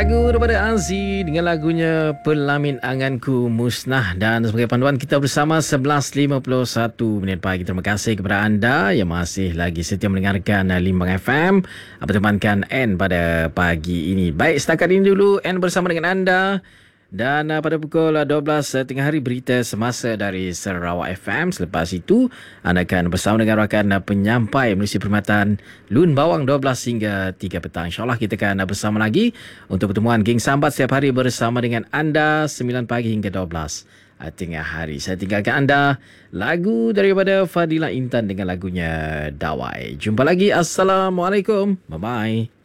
Lagu daripada Azzi dengan lagunya Pelamin Anganku Musnah. Dan sebagai panduan kita bersama 11.51 minit pagi. Terima kasih kepada anda yang masih lagi setia mendengarkan Limbang FM. Bertemankan N pada pagi ini. Baik, setakat ini dulu N bersama dengan anda. Dan pada pukul 12 tengah hari berita semasa dari Sarawak FM. Selepas itu anda akan bersama dengan rakan penyampai Malaysia Perkhidmatan Lun Bawang 12 hingga 3 petang. InsyaAllah kita akan bersama lagi untuk pertemuan geng sambat setiap hari bersama dengan anda 9 pagi hingga 12 tengah hari. Saya tinggalkan anda lagu daripada Fadila Intan dengan lagunya Dawai. Jumpa lagi. Assalamualaikum. Bye-bye.